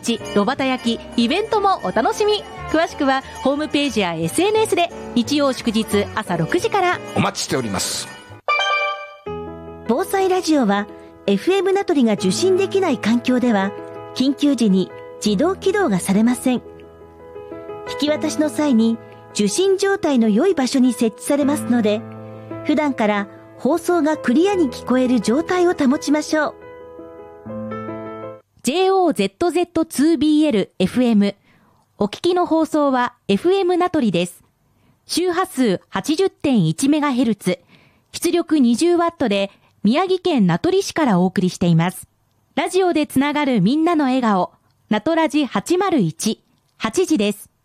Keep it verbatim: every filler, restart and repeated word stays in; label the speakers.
Speaker 1: 市、炉端焼き、イベントもお楽しみ。詳しくはホームページや エスエヌエス で。日曜祝日朝ろくじから
Speaker 2: お待ちしております。
Speaker 3: 防災ラジオは エフエム 名取が受信できない環境では緊急時に自動起動がされません。引き渡しの際に受信状態の良い場所に設置されますので、普段から放送がクリアに聞こえる状態を保ちましょう。
Speaker 1: ジェイオーゼットゼットツービーエルエフエム お聞きの放送は エフエム 名取です。周波数 はちじゅってんいちメガヘルツ、出力 にじゅうワット で宮城県名取市からお送りしています。ラジオでつながるみんなの笑顔、名取ラジはちまるいち、はちじです。